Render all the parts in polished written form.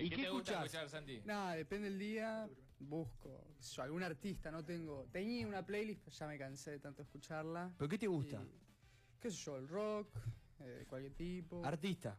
¿Y ¿Qué qué te gusta escuchás? escuchar, Santi? Nada, depende del día, busco qué sé yo, algún artista, no tengo. Tenía una playlist, pero ya me cansé de tanto escucharla. ¿Pero qué te gusta? Y, qué sé yo, el rock, de cualquier tipo. Artista.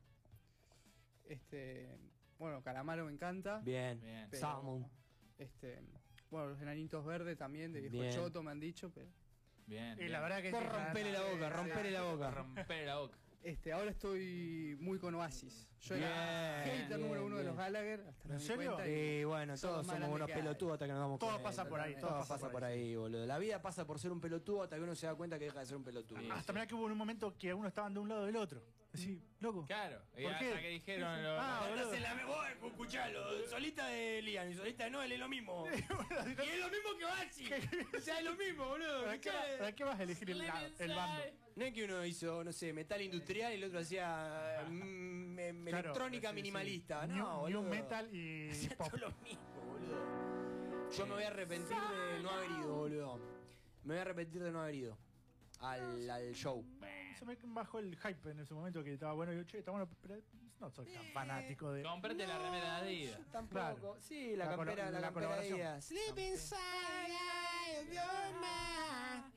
Bueno, Calamaro me encanta. Bien. Bien. pero, Salmon. Bueno, los Enanitos Verdes también, de Viejo Bien. Choto me han dicho, pero. Bien. Y la verdad que Por sí, romperle la boca, romperle la boca. Romper la boca. Ahora estoy muy con Oasis. Yo Bien, era hater bien, número uno de bien. los Gallagher, hasta ¿En me di serio? cuenta. Y bueno, son todos los más somos unos grandes que hay. pelotudos hasta que nos damos Todo cuenta. pasa por ahí, Todo pasa por ahí, boludo. La vida pasa por ser un pelotudo hasta que uno se da cuenta que deja de ser un pelotudo. Sí. Hasta mirá que hubo un momento que uno estaban de un lado del otro. Así, loco. Claro. Y ¿Por hasta qué? que dijeron... Boludo. Vos escuchalo, solita de Lian y solita de Noel es lo mismo. Y es lo mismo que Baxi. O sea, es lo mismo, boludo. ¿Para qué vas a elegir el bando? No es que uno hizo, no sé, metal industrial y el otro hacía Claro, electrónica sí, minimalista. sí. No, New boludo. metal y Hacía pop. todo lo mismo, boludo. Yo me voy a arrepentir de no haber ido, boludo. Me voy a arrepentir de no haber ido al show. Se me bajó el hype en ese momento que estaba bueno. Y yo, che, está bueno, pero no soy tan fanático de. Comprate la remera de Adidas. Tampoco. Claro. Sí, la La campera, la campera de colaboración. ella. Sleep inside of your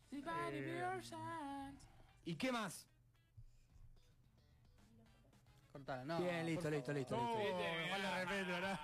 mind. ¿Y qué más? Cortala, no. Bien, listo, por listo, favor. listo, No, listo. igual de repente, ¿verdad?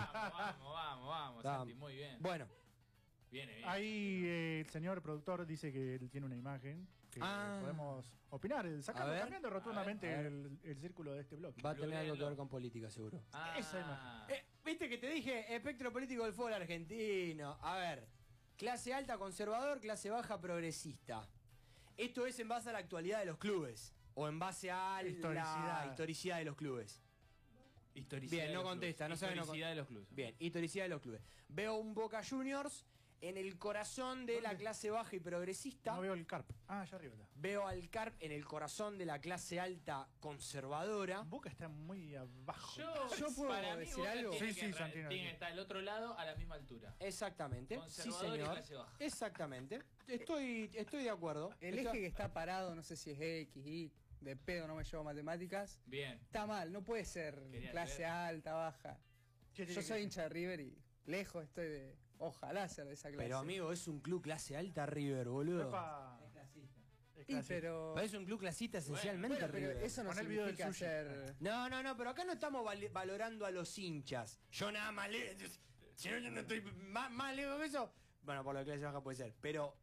Vamos, Da. Santi, muy bien. Bueno, Viene bien. Ahí el señor productor dice que él tiene una imagen que podemos opinar, A sacando, ver. cambiando rotundamente A ver. el círculo de este bloque. va a tener algo que Googleenlo. ver con política, seguro. Ah, Esa imagen. Viste que te dije, espectro político del fútbol argentino. A ver, clase alta conservador, clase baja progresista. Esto es en base a la actualidad de los clubes. O en base a la historicidad de los clubes. Historicidad Bien, de no los contesta, clubes. no sabe, no Historicidad con- de los clubes. Bien, historicidad de los clubes. Veo un Boca Juniors en el corazón de la clase baja y progresista. No veo el carp. Ah, allá arriba está. Veo al Carp en el corazón de la clase alta conservadora. Boca está muy abajo. ¿Yo puedo para mí decir Boca algo? Tiene Sí, que, sí, Santino, tiene sí. que estar al otro lado a la misma altura. Exactamente. Sí, Conservador y señor. clase baja. Exactamente. Estoy de acuerdo. El eje que está parado, no sé si es X, Y, de pedo no me llevo matemáticas. Bien. Está mal, no puede ser Quería clase leer. alta, baja. ¿Qué tiene Yo que soy ser? hincha de River y lejos estoy de. Ojalá ser de esa clase. Pero amigo, es un club clase alta River, boludo. Epa. Es Y clásico. pero. Pero es un club clasista esencialmente Bueno, pero River. eso no Pon el video del significa sushi. ser. No, pero acá no estamos valorando a los hinchas. Yo nada más si no, yo no estoy más lejos que eso. Bueno, por la clase baja puede ser. Pero,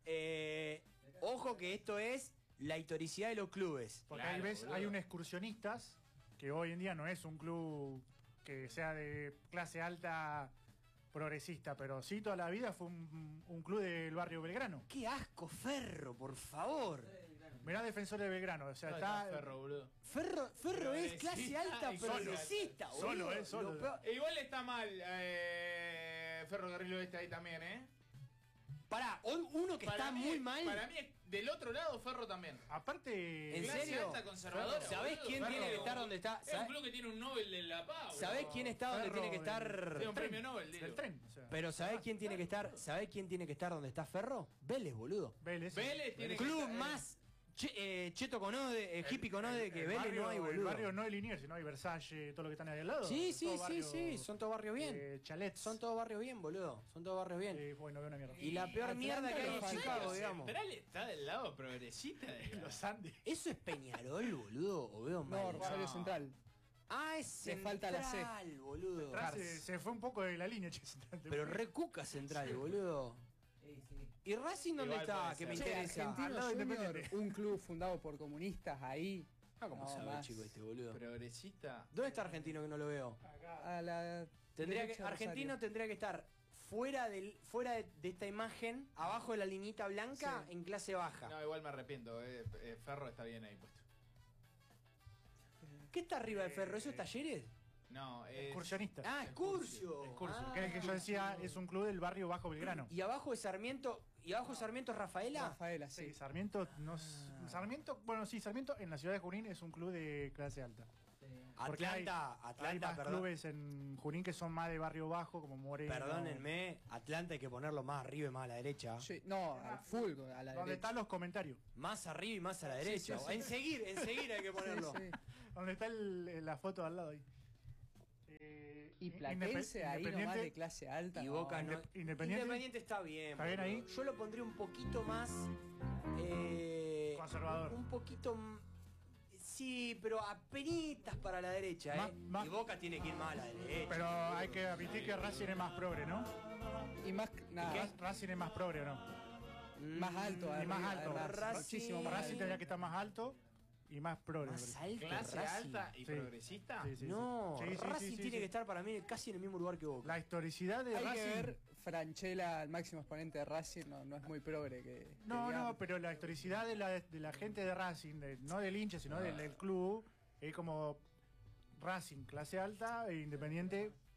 ojo que esto es la historicidad de los clubes. Porque Claro, ahí ves, boludo. hay un excursionistas que hoy en día no es un club que sea de clase alta progresista, pero sí toda la vida fue un club del barrio Belgrano. ¡Qué asco, Ferro, por favor! Mirá Defensor de Belgrano, o sea, No, está. Ferro, boludo. Ferro es clase alta y solo. progresista, Solo, boludo. solo. Lo peor- Igual está mal Ferrocarril Oeste ahí también, ¿eh? Pará, uno que está mí, muy mal. Para mí, del otro lado, Ferro también. Aparte. ¿En Clase serio? alta conservadora, ¿Sabés boludo. quién Ferro, tiene que estar donde está? Es un club que tiene un Nobel de la Paz. ¿Sabés boludo. quién está donde Ferro tiene que estar? Tiene un premio Nobel, Del digo. tren. O sea, Pero ¿sabés quién tiene que estar? ¿Sabés quién tiene que estar donde está Ferro? Vélez, boludo. Vélez. Vélez tiene que Club estar, más cheto con ode, hippie con ode que El Vélez barrio- no hay, El boludo. barrio no es Liniers, sino hay Versalles, todo lo que están ahí al lado. Sí, sí, Todo sí, barrio, sí, son todo barrio bien. Chalets. Son todo barrio bien, boludo. Son todo barrio bien. Bueno, no veo una mierda. Y la peor mierda que hay en Chicago, digamos. Central está del lado progresista de Los Andes. ¿Eso es Peñarol, boludo? ¿O veo mal? No, Rosario Central. Ah, es Le Central, falta la C. boludo. Se fue un poco de la línea, che. Pero re Cuca Central, boludo. ¿Y Racing dónde Igual está? puede Que me ser. Che, interesa. Al Argentino lado de Junior, Independiente. un club fundado por comunistas ahí. Ah, ¿cómo No, sabe el más. chico este, boludo? progresista. ¿Dónde está Argentino que no lo veo? A la Tendría derecha que, de Argentino Rosario. tendría que estar fuera de esta imagen, abajo de la liñita blanca, Sí. en clase baja. No, igual me arrepiento. Ferro está bien ahí puesto. ¿Qué está arriba de Ferro? ¿Esos talleres? No, es. Excursionistas. Ah, Excursio. Excursio, Ah. que es el que yo decía, es un club del barrio Bajo Belgrano. Y abajo de Sarmiento, es Rafaela. Rafaela, Sí, sí. Sarmiento, Sarmiento, bueno, sí, Sarmiento en la ciudad de Junín es un club de clase alta. Porque Atlanta, hay más perdón. clubes en Junín que son más de barrio bajo, como Moreno. Perdónenme, Atlanta hay que ponerlo más arriba y más a la derecha. Sí, no, al full, a la Donde derecha. están los comentarios. Más arriba y más a la derecha. sí, sí. En seguir hay que ponerlo. Sí, sí. Donde está la foto al lado ahí. Y Platense ahí nomás Independiente- de clase alta. Y no. Boca no. Independiente. Independiente está bien. ¿Está bien boludo. ahí? Yo lo pondría un poquito más. Conservador. Un poquito. Sí, pero apenitas para la derecha, Más- Y Boca tiene que ir más a la derecha. Pero hay que admitir que Racing es más progre, ¿no? Y más, nada, Racing es más progre, ¿no? más alto. Y arriba, más alto. además, muchísimo más Racing alto. tendría que estar más alto y más progre. Más alto. Clase Racing. alta y Sí. progresista. Sí, sí, sí. No, Sí, sí, Racing sí, tiene sí. que estar para mí casi en el mismo lugar que Boca. La historicidad de Hay Racing. que ver, Franchella, el máximo exponente de Racing, no es muy progre. No, digamos. pero la historicidad de la gente de Racing, no del hincha, sino del club, es como Racing, clase alta, e Independiente,